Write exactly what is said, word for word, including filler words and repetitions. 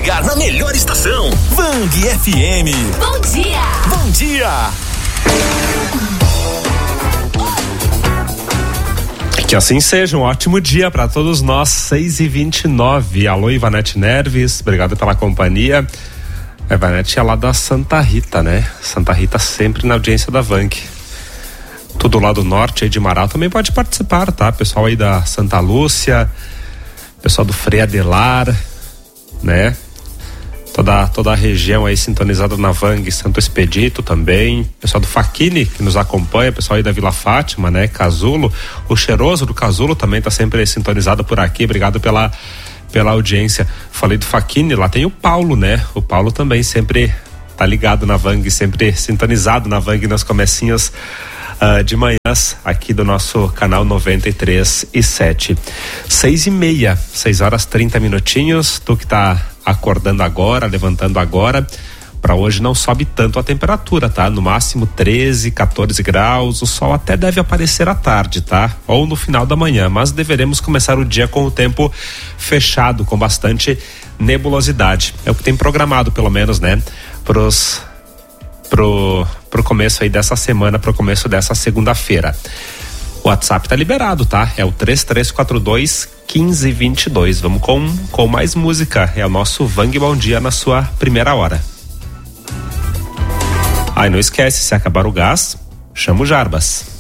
chegar na melhor estação. Vang F M. Bom dia. Bom dia. Que assim seja, um ótimo dia para todos nós. Seis e vinte e nove. Alô, Ivanete Neves, obrigado pela companhia. A Ivanete é lá da Santa Rita, né? Santa Rita sempre na audiência da Vang. Tudo lá do norte aí de Marau também pode participar, tá? Pessoal aí da Santa Lúcia, pessoal do Frei Adelar, né? Toda, toda a região aí sintonizada na Vang, Santo Expedito também, pessoal do Faquini que nos acompanha, pessoal aí da Vila Fátima, né? Casulo, o Cheiroso do Casulo também tá sempre sintonizado por aqui, obrigado pela, pela audiência. Falei do Faquini, lá tem o Paulo, né? O Paulo também sempre tá ligado na Vang, sempre sintonizado na Vang nas comecinhas Uh, de manhãs aqui do nosso canal noventa e três e sete. Seis e meia, seis horas trinta minutinhos. Tu que tá acordando agora, levantando agora, para hoje não sobe tanto a temperatura, tá? No máximo treze, quatorze graus. O sol até deve aparecer à tarde, tá? Ou no final da manhã, mas deveremos começar o dia com o tempo fechado, com bastante nebulosidade. É o que tem programado, pelo menos, né? Pros pro, pro começo aí dessa semana, pro começo dessa segunda-feira. O WhatsApp tá liberado, tá? É o três três quatro dois, um cinco dois dois. Vamos com, com mais música. É o nosso Vang Bom Dia na sua primeira hora. Ah, e não esquece, se acabar o gás, chama o Jarbas.